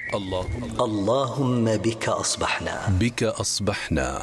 اللهم بك أصبحنا. بك أصبحنا.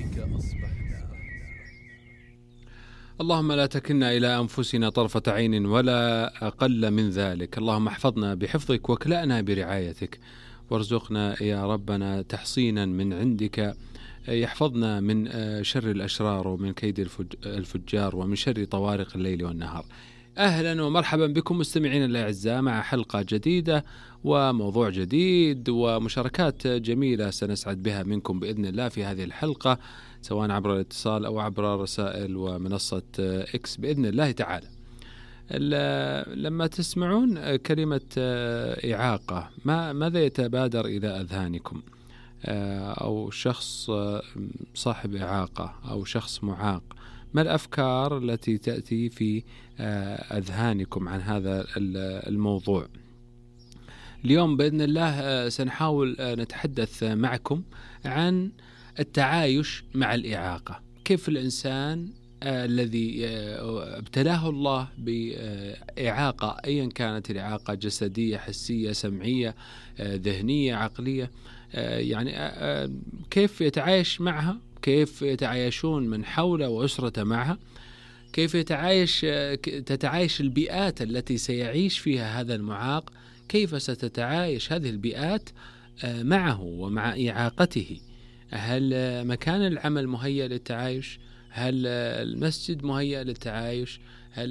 اللهم لا تكلنا إلى أنفسنا طرفة عين ولا أقل من ذلك. اللهم احفظنا بحفظك واكلأنا برعايتك، وارزقنا يا ربنا تحصينا من عندك يحفظنا من شر الأشرار ومن كيد الفجار ومن شر طوارق الليل والنهار. أهلا ومرحبا بكم مستمعين الأعزاء مع حلقة جديدة وموضوع جديد ومشاركات جميلة سنسعد بها منكم بإذن الله في هذه الحلقة، سواء عبر الاتصال أو عبر رسائل ومنصة إكس بإذن الله تعالى. لما تسمعون كلمة إعاقة ماذا يتبادر إلى أذهانكم؟ أو شخص صاحب إعاقة أو شخص معاق، ما الأفكار التي تأتي في أذهانكم عن هذا الموضوع؟ اليوم بإذن الله سنحاول نتحدث معكم عن التعايش مع الإعاقة. كيف الإنسان الذي ابتلاه الله بإعاقة أيا كانت الإعاقة، جسدية، حسية، سمعية، ذهنية، عقلية، يعني كيف يتعايش معها، كيف يتعايشون من حوله وأسرته معها، كيف تتعايش البيئات التي سيعيش فيها هذا المعاق، كيف ستتعايش هذه البيئات معه ومع إعاقته. هل مكان العمل مهيأ للتعايش؟ هل المسجد مهيأ للتعايش؟ هل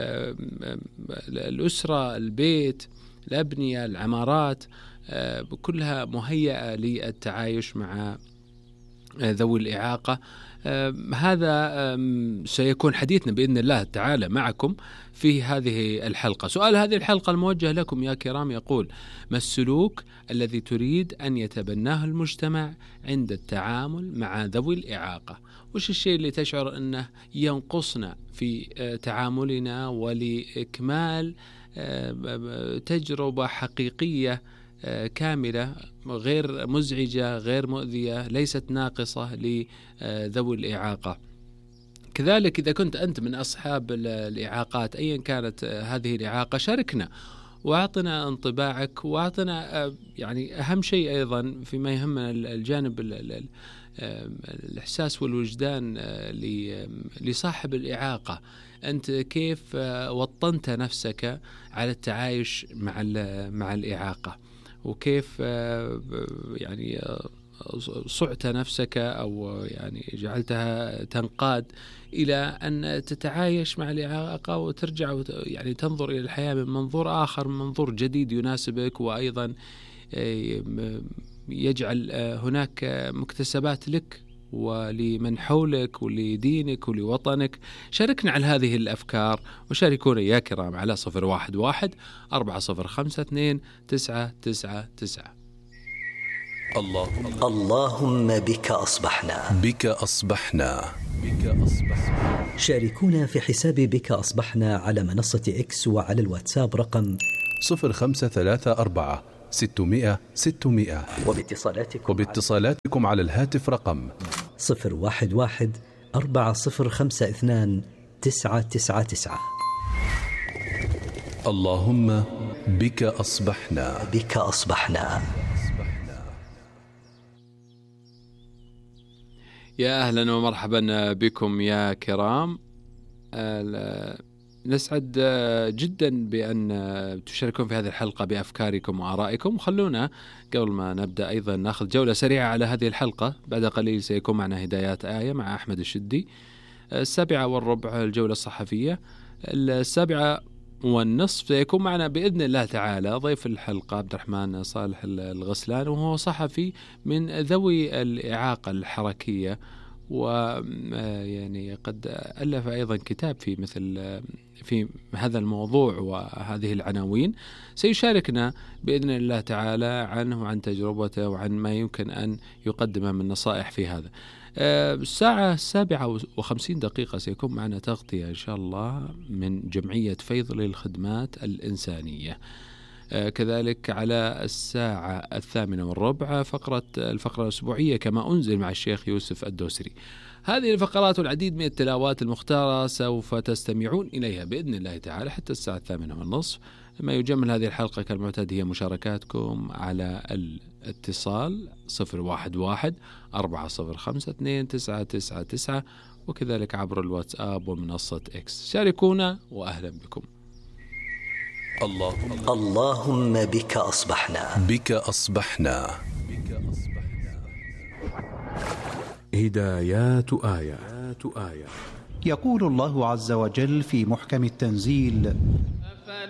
الأسرة، البيت، الأبنية، العمارات كلها مهيئة للتعايش مع ذوي الإعاقة؟ هذا سيكون حديثنا بإذن الله تعالى معكم في هذه الحلقة. سؤال هذه الحلقة الموجه لكم يا كرام يقول: ما السلوك الذي تريد أن يتبناه المجتمع عند التعامل مع ذوي الإعاقة؟ وش الشيء اللي تشعر أنه ينقصنا في تعاملنا ولإكمال تجربة حقيقية كاملة غير مزعجة، غير مؤذية، ليست ناقصة لذوي الإعاقة؟ كذلك إذا كنت أنت من أصحاب الإعاقات أيا كانت هذه الإعاقة، شاركنا وأعطنا انطباعك، وأعطنا يعني أهم شيء أيضا فيما يهمنا الجانب الإحساس والوجدان لصاحب الإعاقة. أنت كيف وطنت نفسك على التعايش مع الإعاقة، وكيف يعني صعت نفسك أو يعني جعلتها تنقاد إلى أن تتعايش مع الإعاقة وترجع يعني تنظر إلى الحياة من منظور آخر، من منظور جديد يناسبك، وأيضا يجعل هناك مكتسبات لك ولمن حولك ولدينك ولوطنك. شاركنا على هذه الأفكار وشاركونا يا كرام على 011-405-29999. اللهم بك أصبحنا. بك أصبحنا. شاركونا في حساب بك أصبحنا على منصة إكس وعلى الواتساب رقم 0534-600-600، وباتصالاتكم على الهاتف رقم 011-4052-999. اللهم بك أصبحنا. بك أصبحنا. يا أهلا ومرحبا بكم يا كرام. نسعد جدا بأن تشاركون في هذه الحلقة بأفكاركم وآرائكم. وخلونا قبل ما نبدأ أيضا نأخذ جولة سريعة على هذه الحلقة. بعد قليل سيكون معنا هدايات آية مع أحمد الشدي. 7:15 الجولة الصحفية. 7:30 سيكون معنا بإذن الله تعالى ضيف الحلقة عبد الرحمن صالح الغسلان، وهو صحفي من ذوي الإعاقة الحركية، ويعني قد ألف أيضا كتاب في هذا الموضوع وهذه العناوين. سيشاركنا بإذن الله تعالى عنه وعن تجربته وعن ما يمكن أن يقدمه من نصائح في هذا. الساعة 7:50 سيكون معنا تغطية إن شاء الله من جمعية فيض للخدمات الإنسانية. كذلك على الساعة 8:15 الفقرة الأسبوعية كما أنزل مع الشيخ يوسف الدوسري. هذه الفقرات والعديد من التلاوات المختارة سوف تستمعون إليها بإذن الله تعالى حتى الساعة 8:30. ما يجمل هذه الحلقة كالمعتاد هي مشاركاتكم على الاتصال 011-405-2999 وكذلك عبر الواتساب ومنصة إكس. شاركونا وأهلا بكم. اللهم بك أصبحنا. بك أصبحنا. هدايات آية. يقول الله عز وجل في محكم التنزيل: